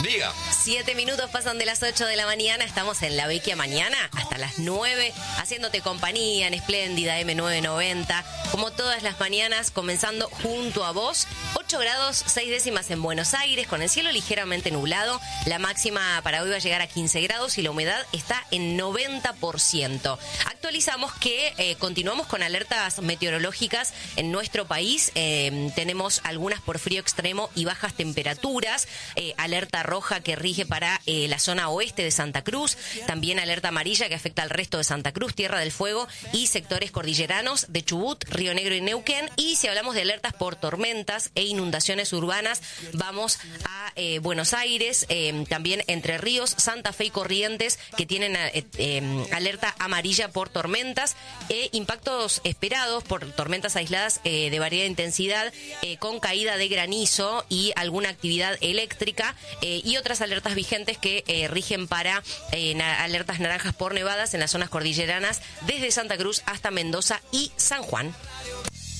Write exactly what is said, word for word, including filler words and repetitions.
Diga. Siete minutos pasan de las ocho de la mañana, estamos en La Vecchia Mañana hasta las nueve, haciéndote compañía en Espléndida eme novecientos noventa, como todas las mañanas, comenzando junto a vos. ocho grados, seis décimas en Buenos Aires, con el cielo ligeramente nublado. La máxima para hoy va a llegar a quince grados y la humedad está en noventa por ciento. Actualizamos que eh, continuamos con alertas meteorológicas en nuestro país. Eh, tenemos algunas por frío extremo y bajas temperaturas. Eh, alerta roja que rige para eh, la zona oeste de Santa Cruz. También alerta amarilla que afecta al resto de Santa Cruz, Tierra del Fuego y sectores cordilleranos de Chubut, Río Negro y Neuquén. Y si hablamos de alertas por tormentas e inundaciones urbanas, vamos a eh, Buenos Aires, eh, también Entre Ríos, Santa Fe y Corrientes, que tienen eh, eh, alerta amarilla por tormentas e impactos esperados por tormentas aisladas eh, de variada intensidad, eh, con caída de granizo y alguna actividad eléctrica, eh, y otras alertas vigentes que eh, rigen para eh, na- alertas naranjas por nevadas en las zonas cordilleranas desde Santa Cruz hasta Mendoza y San Juan.